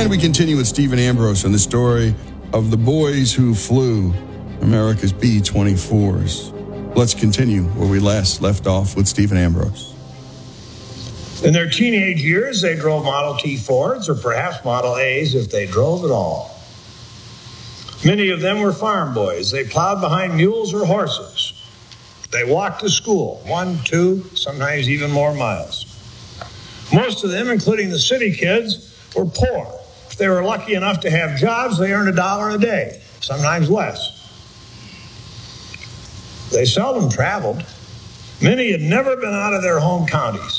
And we continue with Stephen Ambrose on the story of the boys who flew America's B-24s. Let's continue where we last left off with Stephen Ambrose. In their teenage years, they drove Model T Fords or perhaps Model A's if they drove at all. Many of them were farm boys. They plowed behind mules or horses. They walked to school, 1, 2, sometimes even more miles. Most of them, including the city kids, were poor. If they were lucky enough to have jobs, they earned $1 a day, sometimes less. They seldom traveled. Many had never been out of their home counties.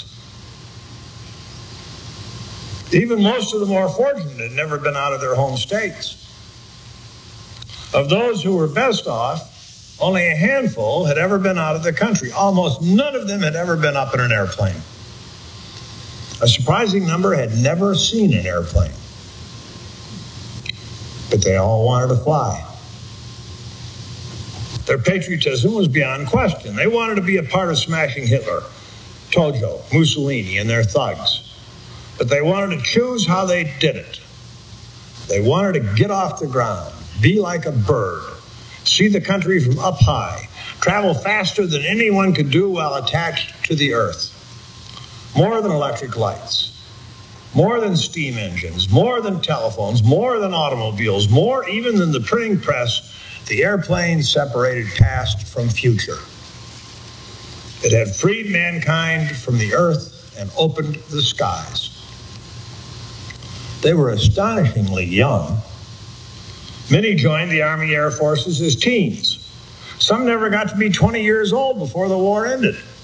Even most of the more fortunate had never been out of their home states. Of those who were best off, only a handful had ever been out of the country. Almost none of them had ever been up in an airplane. A surprising number had never seen an airplane. But they all wanted to fly. Their patriotism was beyond question. They wanted to be a part of smashing Hitler, Tojo, Mussolini, and their thugs. But they wanted to choose how they did it. They wanted to get off the ground, be like a bird, see the country from up high, travel faster than anyone could do while attached to the earth. More than electric lights, more than steam engines, more than telephones, more than automobiles, more even than the printing press, the airplane separated past from future. It had freed mankind from the earth and opened the skies. They were astonishingly young. Many joined the Army Air Forces as teens. Some never got to be 20 years old before the war ended.